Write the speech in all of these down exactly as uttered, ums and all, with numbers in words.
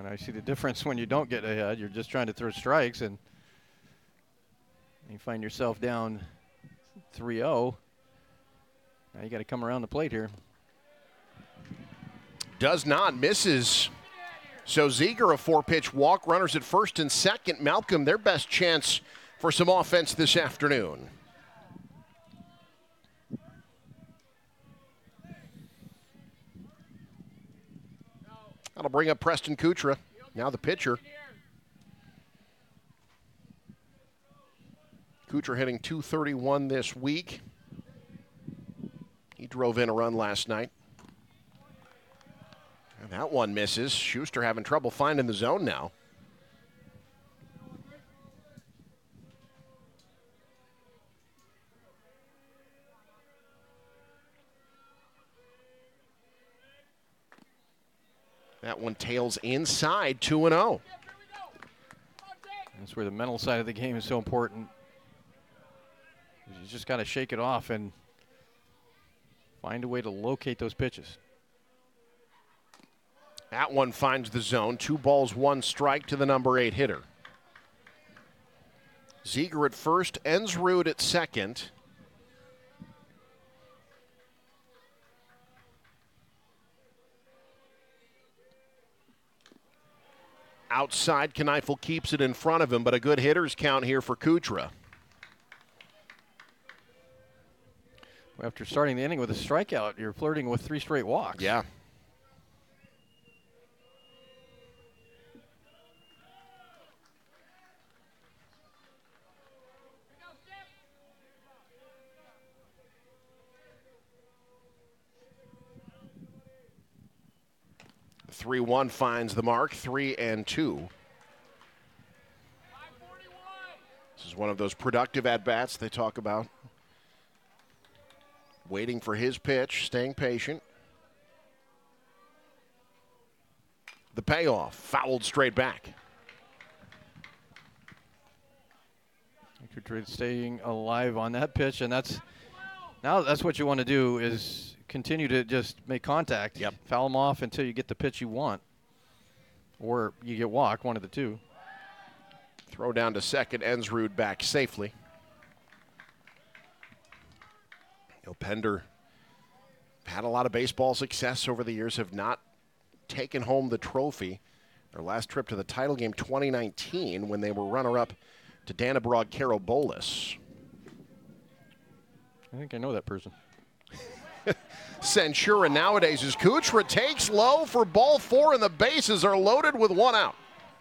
And I see the difference when you don't get ahead. You're just trying to throw strikes, and you find yourself down three oh. Now you got to come around the plate here. Does not, misses. So Ziegler, a four-pitch walk, runners at first and second. Malcolm, their best chance for some offense this afternoon. That'll bring up Preston Kuchera, now the pitcher. Kuchera hitting two thirty-one this week. He drove in a run last night. And that one misses. Schuster having trouble finding the zone now. That one tails inside, two and oh. That's where the mental side of the game is so important. You just got to shake it off and find a way to locate those pitches. That one finds the zone. Two balls, one strike to the number eight hitter. Ziegler at first, Ensrud at second. Outside, Kneifel keeps it in front of him, but a good hitter's count here for Kuchera. After starting the inning with a strikeout, you're flirting with three straight walks. Yeah. three one finds the mark, three and two. This is one of those productive at-bats they talk about. Waiting for his pitch, staying patient. The payoff, fouled straight back. Staying alive on that pitch, and that's now that's what you want to do is continue to just make contact. Yep. Foul them off until you get the pitch you want, or you get walked, one of the two. Throw down to second, Ensrud back safely. You know, Pender had a lot of baseball success over the years, have not taken home the trophy. Their last trip to the title game, twenty nineteen, when they were runner-up to Dannebrog Carobolas. I think I know that person. Centura nowadays as Kuchera takes low for ball four, and the bases are loaded with one out.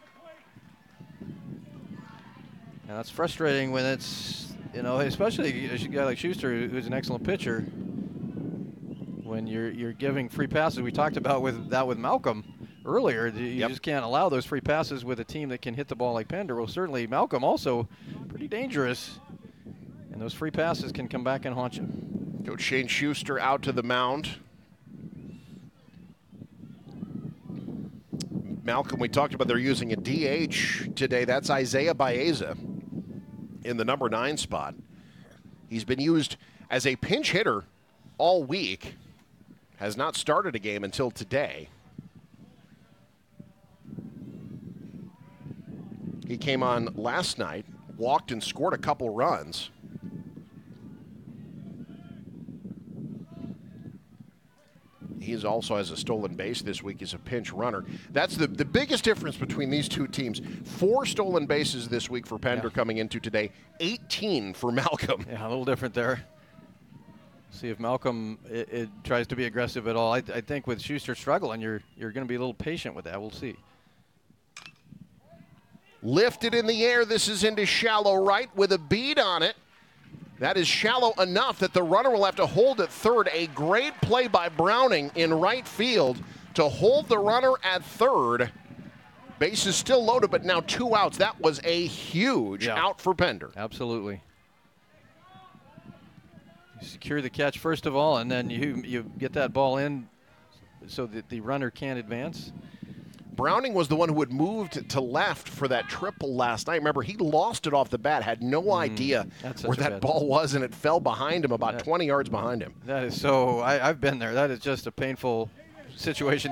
And that's frustrating when it's, you know, especially a guy like Schuster, who's an excellent pitcher. When you're you're giving free passes, we talked about with that with Malcolm earlier. You Yep. just can't allow those free passes with a team that can hit the ball like Pender. Well, certainly Malcolm also pretty dangerous, and those free passes can come back and haunt you. Coach Shane Schuster out to the mound. Malcolm, we talked about they're using a D H today. That's Isaiah Baeza in the number nine spot. He's been used as a pinch hitter all week. Has not started a game until today. He came on last night, walked and scored a couple runs. He also has a stolen base this week as a pinch runner. That's the, the biggest difference between these two teams. Four stolen bases this week for Pender Yeah. coming into today, eighteen for Malcolm. Yeah, a little different there. See if Malcolm it, it tries to be aggressive at all. I, I think with Schuster struggling, you're you're going to be a little patient with that. We'll see. Lifted in the air. This is into shallow right with a bead on it. That is shallow enough that the runner will have to hold at third. A great play by Browning in right field to hold the runner at third. Base is still loaded, but now two outs. That was a huge Yeah. out for Pender. Absolutely. You secure the catch first of all, and then you you get that ball in so that the runner can't advance. Browning was the one who had moved to left for that triple last night. Remember, he lost it off the bat, had no idea that's such where a that bad- ball was, and it fell behind him, about That- twenty yards behind him. That is so. I, I've been there. That is just a painful situation